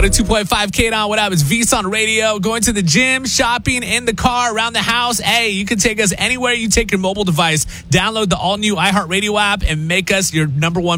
102.5 K-Don, what up? It's VSON Radio. Going to the gym, shopping, in the car, around the house. Hey, you can take us anywhere you take your mobile device. Download the all-new iHeartRadio app and make us your number one